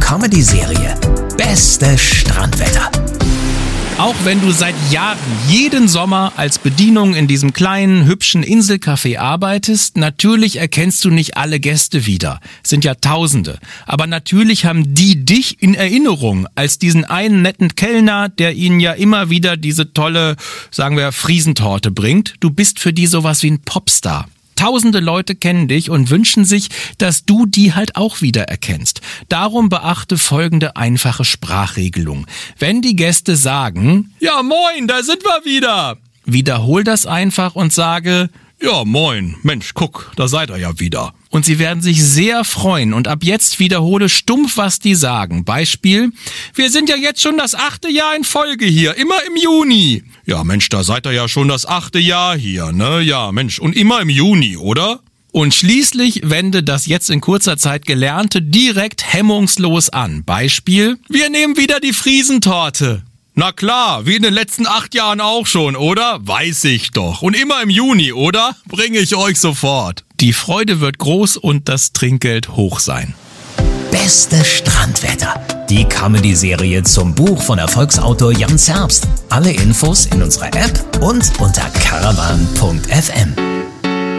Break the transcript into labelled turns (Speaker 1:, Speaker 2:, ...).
Speaker 1: Comedy-Serie Beste Strandwetter.
Speaker 2: Auch wenn du seit Jahren jeden Sommer als Bedienung in diesem kleinen, hübschen Inselcafé arbeitest, natürlich erkennst du nicht alle Gäste wieder. Es sind ja Tausende. Aber natürlich haben die dich in Erinnerung als diesen einen netten Kellner, der ihnen ja immer wieder diese tolle, sagen wir, Friesentorte bringt. Du bist für die sowas wie ein Popstar. Tausende Leute kennen dich und wünschen sich, dass du die halt auch wieder erkennst. Darum beachte folgende einfache Sprachregelung. Wenn die Gäste sagen, ja moin, da sind wir wieder, wiederhol das einfach und sage, ja moin, Mensch, guck, da seid ihr ja wieder. Und sie werden sich sehr freuen und ab jetzt wiederhole stumpf, was die sagen. Beispiel, wir sind ja jetzt schon das 8. Jahr in Folge hier, immer im Juni. Ja Mensch, da seid ihr ja schon das 8. Jahr hier, ne? Ja Mensch, und immer im Juni, oder? Und schließlich wende das jetzt in kurzer Zeit Gelernte direkt hemmungslos an. Beispiel, wir nehmen wieder die Friesentorte. Na klar, wie in den letzten 8 Jahren auch schon, oder? Weiß ich doch. Und immer im Juni, oder? Bringe ich euch sofort. Die Freude wird groß und das Trinkgeld hoch sein.
Speaker 1: Beste Strandwetter. Die Comedy-Serie zum Buch von Erfolgsautor Jan Zerbst. Alle Infos in unserer App und unter caravan.fm.